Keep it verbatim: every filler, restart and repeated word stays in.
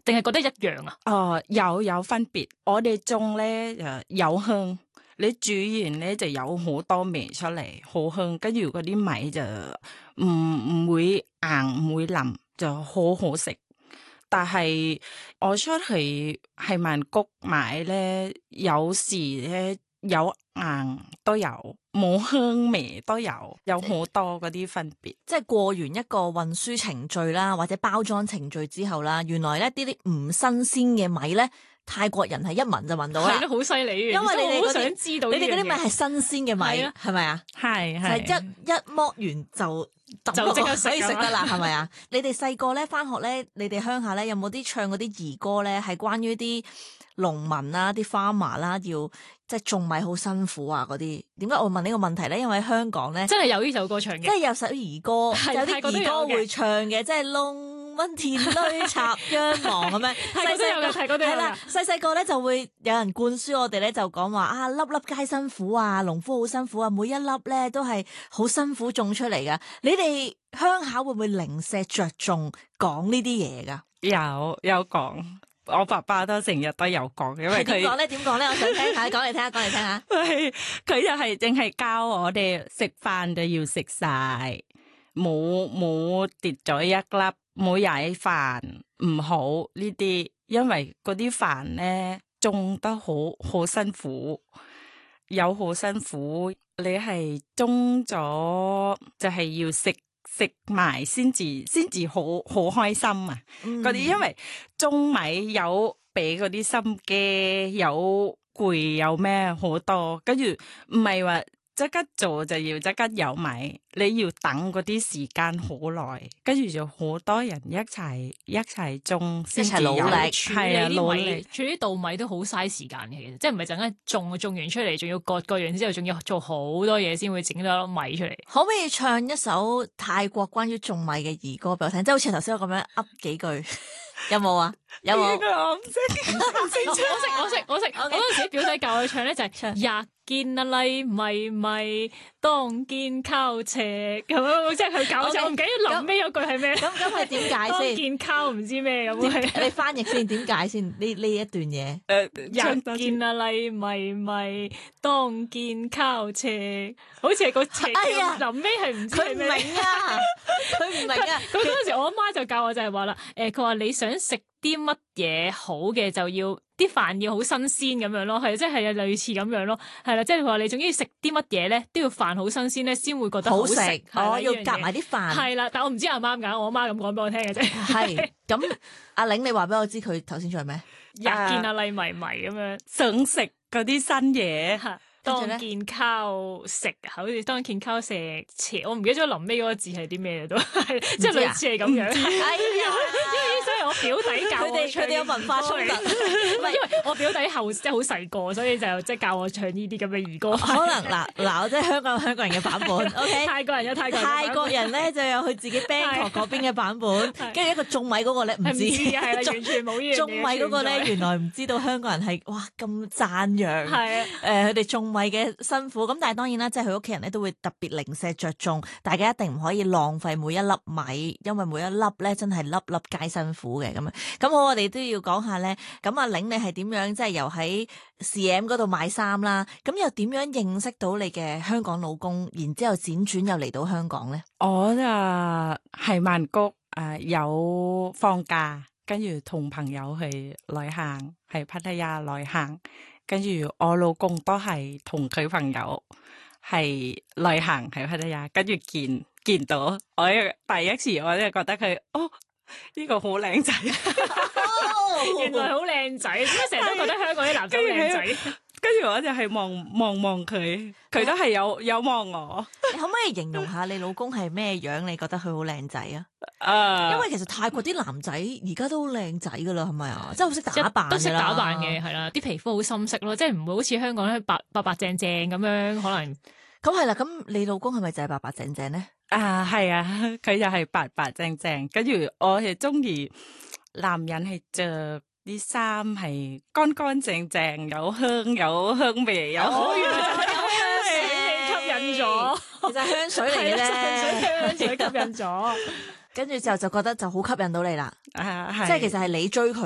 定係覺得一樣啊？ 哦，有有分別。我哋種咧誒有香，你煮完咧就有好多味出嚟，好香。跟住嗰啲米就唔唔會硬，唔會腍，就好好食。但係我出去喺曼谷買咧，有時咧有硬都有，冇香味都有，有好多嗰啲分別。 即係過完一個運輸程序啦，或者包裝程序之後啦，原來咧啲啲唔新鮮嘅米咧，泰國人係一聞就聞到啦， 係咯，好犀利嘅。 因為你哋好想知道， 你哋嗰啲米係新鮮嘅米，係咪啊？ 係係係一一剝完就就即刻食可以食得啦，係咪啊？你哋細個咧翻學咧，你哋鄉下咧有冇啲唱嗰啲兒歌咧？係關於啲農民啦、啲 farmer 啦，要即係種米好辛苦啊嗰啲。點解我問呢個問題咧？因為香港咧真係有呢首歌唱嘅， 即係有首兒歌， 係有啲兒歌會唱嘅，即係窿。溫田裏插秧忙咁樣， 細細個係嗰啲係啦，細細個咧就會有人灌輸我哋咧，就講話啊粒粒皆辛苦啊，農夫好辛苦啊，每一粒咧都係好辛苦種出嚟噶。你哋鄉下會唔會零舍着重講呢啲嘢噶？ 有有講，我爸爸都成日都有講，因為佢點講咧？點講咧？我想聽下，講嚟聽下，講嚟聽下。 佢佢就係淨係教我哋食飯就要食晒，冇冇跌咗一粒。每日飯唔好呢啲，因為嗰啲飯咧種得好好辛苦，有好辛苦。你係種咗就係、是、要食食埋先至先至好好開心啊！嗰啲、嗯、因為種米有俾嗰啲心機，有攰有咩好多，跟住唔係話。即刻做就要即刻有米，你要等嗰啲時間好耐，跟住就好多人一齊一齊種， 一齊努力， 係啊，努力。 處理啲稻米都好嘥時間嘅，其實即係唔係陣間種種完出嚟，仲要割割完之後，仲要做好多嘢先會整到粒米出嚟。 可唔可以唱一首泰國關於種米嘅兒歌俾我聽？即係好似頭先我咁樣噏幾句。有冇啊？有冇？ 我唔識，唔識我識，我識，我識。我嗰陣時表弟教我唱咧，就係日見啊粒米米，當見靠斜咁樣，即係佢教我。我唔記得臨尾嗰句係咩？ 咁咁係點解先？ 當見靠唔知咩咁。 你翻譯先，點解先？呢呢一段嘢。 誒，日見啊粒米米，當見靠斜，好似係個斜。哎呀，臨尾係唔知係咩？ 佢唔明啊！佢唔明啊！ 咁嗰陣時我阿媽就教我就係話啦，誒，佢話你想食啲乜嘢好嘅，就要啲飯要好新鮮咁樣咯，係即係類似咁樣咯，係啦，即係佢話你總之食啲乜嘢咧，都要飯好新鮮咧，先會覺得好食。 我要夾埋啲飯。 係啦，但我唔知啱唔啱㗎，我阿媽咁講俾我聽嘅啫。 係咁，阿玲你話俾我知佢頭先做係咩？ 日見阿麗迷迷咁樣， 想食嗰啲新嘢。 當見靠食，好似當見靠食斜，我唔記得咗臨尾嗰個字係啲咩都係，即係類似係咁樣。 哎呀， 所以我表弟教我， 佢哋佢哋有文化衝突， 唔係因為我表弟後即係好細個，所以就即係教我唱呢啲咁嘅兒歌。 可能嗱嗱，我即係香港香港人嘅版本，OK？ 泰國人有泰國人， 泰國人咧就有佢自己 Bangkok 嗰邊嘅版本，跟住一個種米嗰個咧唔知， 係啦，完全冇呢樣嘢。 種米嗰個咧原來唔知道香港人係哇咁讚揚，係誒佢哋種米嘅辛苦，咁但係當然啦，即係佢屋企人咧都會特別零舍着重，大家一定唔可以浪費每一粒米，因為每一粒咧真係粒粒皆辛苦嘅咁樣。咁好，我哋都要講下咧。咁阿玲你係點樣即係由喺 C M 嗰度買衫啦？咁又點樣認識到你嘅香港老公，然之後輾轉又嚟到香港咧？ 我就係曼谷誒、呃、有放假，跟住同朋友去旅行，喺พัทยา旅行。跟住我老公都係同佢朋友係旅行喺พัทยา，跟住見見到我第一次我就覺得佢哦呢、這個好靚仔， 原來好靚仔，點解成日都覺得香港啲男仔靚仔？ 跟住我就係望望望佢，佢都係有有望我。 你可唔可以形容下你老公係咩樣？你覺得佢好靚仔啊？ 誒， 因為其實泰國啲男仔而家都好靚仔噶啦，係咪啊？即係好識打扮， 都識打扮嘅，係啦，啲皮膚好深色咯，即係唔會好似香港咧白白白淨淨咁樣，可能咁係啦。咁你老公係咪就係白白淨淨咧？ 啊，係啊，佢就係白白淨淨，跟住我係中意男人係着啲衫係乾乾淨淨，有香有香味，有哦，原來就係有香水吸引咗， 其實香水嚟嘅啫， 香水吸引咗， 跟住之後就覺得就好吸引到你啦。 啊， 即係其實係你追佢。